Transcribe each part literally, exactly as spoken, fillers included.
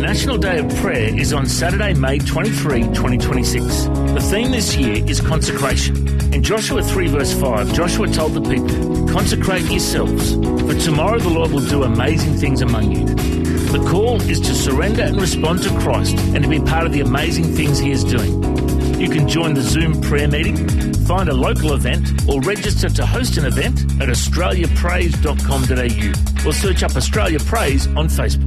National Day of Prayer is on Saturday, May twenty-third, twenty twenty-six. The theme this year is consecration. In Joshua three verse five, Joshua told the people, "Consecrate yourselves, for tomorrow the Lord will do amazing things among you." The call is to surrender and respond to Christ and to be part of the amazing things he is doing. You can join the Zoom prayer meeting, find a local event, or register to host an event at australia praise dot com dot a u or search up Australia Praise on Facebook.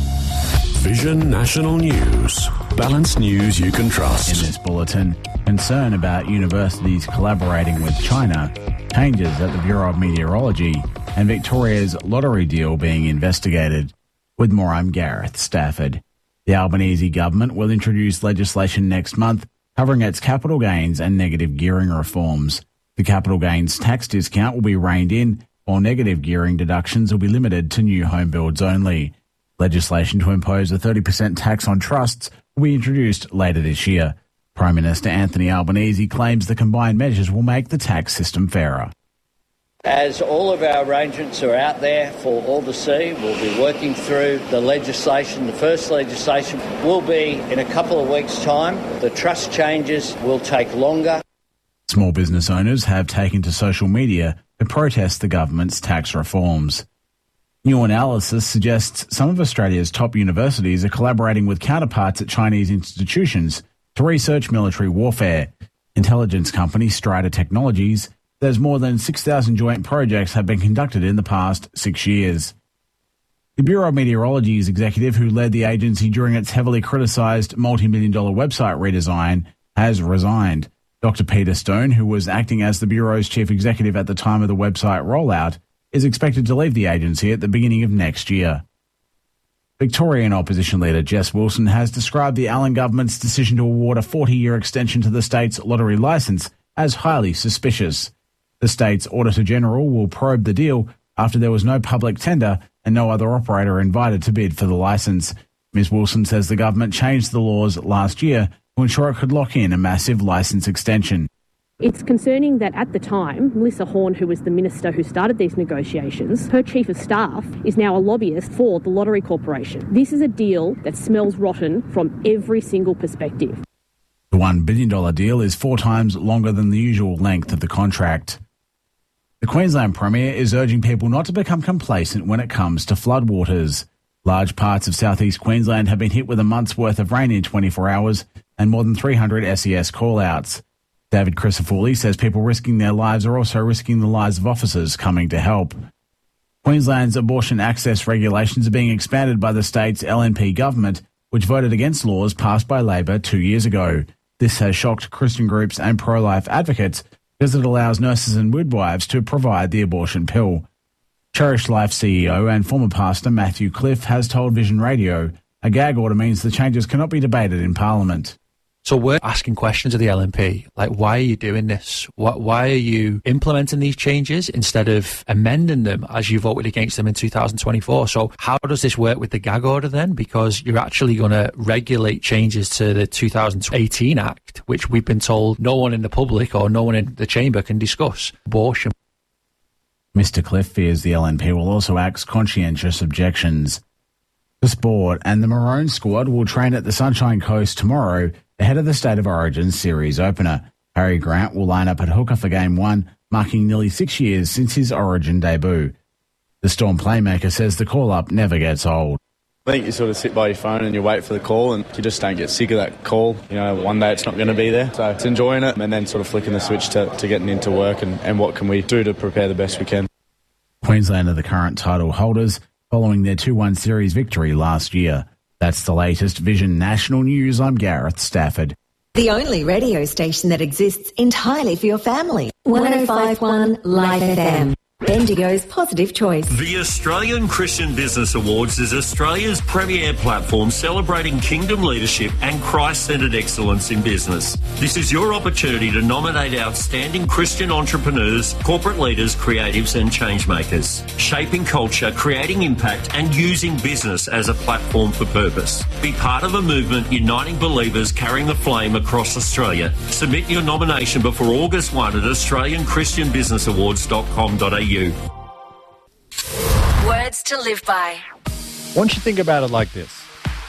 Vision National News. Balanced news you can trust. In this bulletin, concern about universities collaborating with China, changes at the Bureau of Meteorology, and Victoria's lottery deal being investigated. With more, I'm Gareth Stafford. The Albanese government will introduce legislation next month covering its capital gains and negative gearing reforms. The capital gains tax discount will be reined in, while negative gearing deductions will be limited to new home builds only. Legislation to impose a thirty percent tax on trusts will be introduced later this year. Prime Minister Anthony Albanese claims the combined measures will make the tax system fairer. As all of our arrangements are out there for all to see, we'll be working through the legislation. The first legislation will be in a couple of weeks' time. The trust changes will take longer. Small business owners have taken to social media to protest the government's tax reforms. New analysis suggests some of Australia's top universities are collaborating with counterparts at Chinese institutions to research military warfare. Intelligence company Strider Technologies says more than six thousand joint projects have been conducted in the past six years. The Bureau of Meteorology's executive who led the agency during its heavily criticised multi-million dollar website redesign has resigned. Doctor Peter Stone, who was acting as the Bureau's chief executive at the time of the website rollout, is expected to leave the agency at the beginning of next year. Victorian opposition leader Jess Wilson has described the Allen government's decision to award a forty-year extension to the state's lottery licence as highly suspicious. The state's Auditor-General will probe the deal after there was no public tender and no other operator invited to bid for the licence. Miz Wilson says the government changed the laws last year to ensure it could lock in a massive licence extension. It's concerning that at the time, Melissa Horne, who was the minister who started these negotiations, her chief of staff is now a lobbyist for the Lottery Corporation. This is a deal that smells rotten from every single perspective. The one billion dollars deal is four times longer than the usual length of the contract. The Queensland Premier is urging people not to become complacent when it comes to floodwaters. Large parts of southeast Queensland have been hit with a month's worth of rain in twenty-four hours and more than three hundred S E S call-outs. David Crisafulli says people risking their lives are also risking the lives of officers coming to help. Queensland's abortion access regulations are being expanded by the state's L N P government, which voted against laws passed by Labor two years ago. This has shocked Christian groups and pro-life advocates because it allows nurses and midwives to provide the abortion pill. Cherish Life C E O and former pastor Matthew Cliff has told Vision Radio a gag order means the changes cannot be debated in Parliament. So we're asking questions of the L N P, like, why are you doing this? What, why are you implementing these changes instead of amending them as you voted against them in two thousand twenty-four? So how does this work with the gag order then? Because you're actually going to regulate changes to the two thousand eighteen Act, which we've been told no one in the public or no one in the chamber can discuss. Abortion. Mister Cliff fears the L N P will also axe conscientious objections. The sport and the Maroon squad will train at the Sunshine Coast tomorrow ahead of the State of Origin series opener. Harry Grant will line up at hooker for game one, marking nearly six years since his Origin debut. The Storm playmaker says the call-up never gets old. I think you sort of sit by your phone and you wait for the call and you just don't get sick of that call. You know, one day it's not going to be there. So it's enjoying it and then sort of flicking the switch to, to getting into work and, and what can we do to prepare the best we can. Queensland are the current title holders following their two one series victory last year. That's the latest Vision National News. I'm Gareth Stafford. The only radio station that exists entirely for your family. one oh five point one Life F M. Bendigo's Positive Choice. The Australian Christian Business Awards is Australia's premier platform celebrating kingdom leadership and Christ-centred excellence in business. This is your opportunity to nominate outstanding Christian entrepreneurs, corporate leaders, creatives and changemakers, shaping culture, creating impact and using business as a platform for purpose. Be part of a movement uniting believers carrying the flame across Australia. Submit your nomination before August first at australian christian business awards dot com dot a u. Words to live by. Once you think about it like this,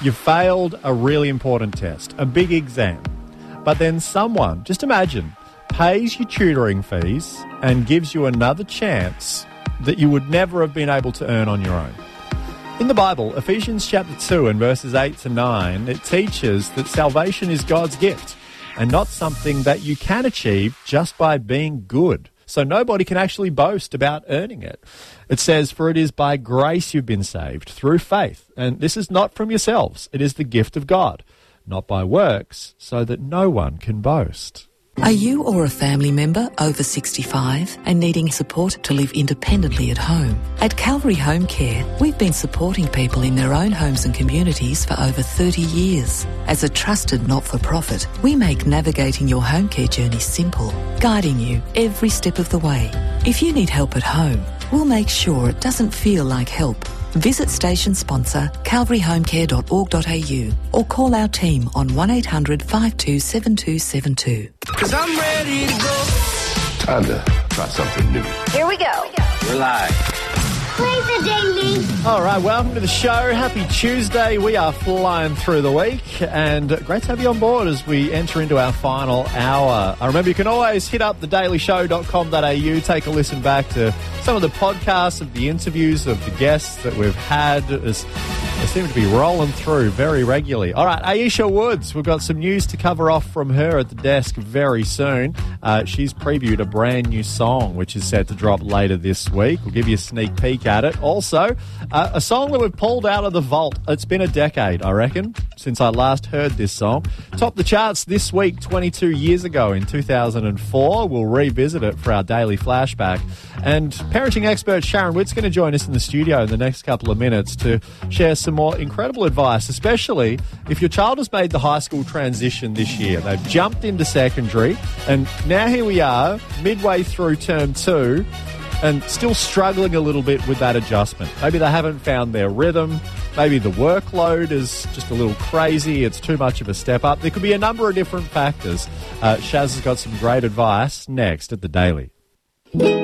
You've failed a really important test, a big exam. But then someone, just imagine, pays your tutoring fees and gives you another chance that you would never have been able to earn on your own. In the Bible, Ephesians chapter two and verses eight to nine, it teaches that salvation is God's gift and not something that you can achieve just by being good. So nobody can actually boast about earning it. It says, "For it is by grace you've been saved, through faith. And this is not from yourselves. It is the gift of God, not by works, so that no one can boast." Are you or a family member over sixty-five and needing support to live independently at home? At Calvary Home Care, we've been supporting people in their own homes and communities for over thirty years. As a trusted not-for-profit, we make navigating your home care journey simple, guiding you every step of the way. If you need help at home, we'll make sure it doesn't feel like help. Visit station sponsor calvary home care dot org dot a u or call our team on one eight hundred five two seven two seven two. Cause I'm ready to go. Time to try something new. Here we go. We're live. Play the daily. All right, welcome to the show. Happy Tuesday. We are flying through the week, and great to have you on board as we enter into our final hour. I remember you can always hit up the daily show dot com dot a u, take a listen back to some of the podcasts of the interviews of the guests that we've had. As they seem to be rolling through very regularly. All right, Aisha Woods, we've got some news to cover off from her at the desk very soon. Uh, she's previewed a brand new song, which is set to drop later this week. We'll give you a sneak peek at it. Also, uh, a song that we've pulled out of the vault. It's been a decade, I reckon, since I last heard this song. Topped the charts this week, twenty-two years ago in two thousand four. We'll revisit it for our daily flashback. And parenting expert Sharon Witt's going to join us in the studio in the next couple of minutes to share some more incredible advice, especially if your child has made the high school transition this year. They've jumped into secondary, and now here we are, midway through term two, and still struggling a little bit with that adjustment. Maybe they haven't found their rhythm. Maybe the workload is just a little crazy. It's too much of a step up. There could be a number of different factors. Uh, Shaz has got some great advice next at The Daily.